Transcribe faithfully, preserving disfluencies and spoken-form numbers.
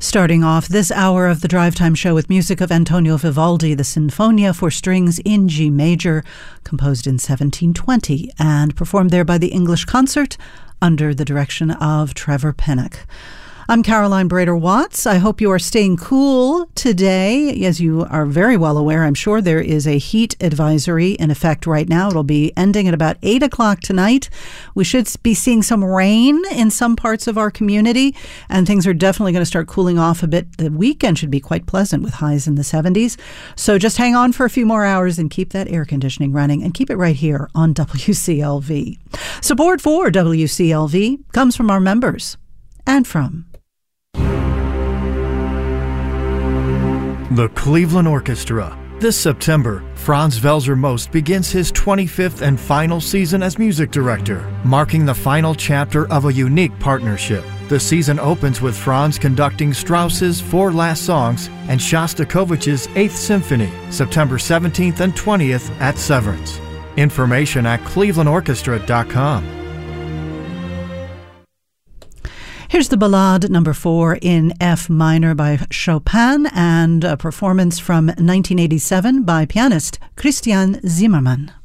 Starting off this hour of the Drive Time Show with music of Antonio Vivaldi, the Sinfonia for Strings in G Major, composed in seventeen twenty and performed there by the English Concert under the direction of Trevor Pennock. I'm Caroline Brader-Watts. I hope you are staying cool today. As you are very well aware, I'm sure there is a heat advisory in effect right now. It'll be ending at about eight o'clock tonight. We should be seeing some rain in some parts of our community, and things are definitely going to start cooling off a bit. The weekend should be quite pleasant with highs in the seventies. So just hang on for a few more hours and keep that air conditioning running, and keep it right here on W C L V. Support for W C L V comes from our members and from the Cleveland Orchestra. This September, Franz Welser Most begins his twenty-fifth and final season as music director, marking the final chapter of a unique partnership. The season opens with Franz conducting Strauss's Four Last Songs and Shostakovich's Eighth Symphony, September seventeenth and twentieth at Severance. Information at cleveland orchestra dot com. Here's the Ballade number four in F minor by Chopin, and a performance from nineteen eighty-seven by pianist Christian Zimmermann.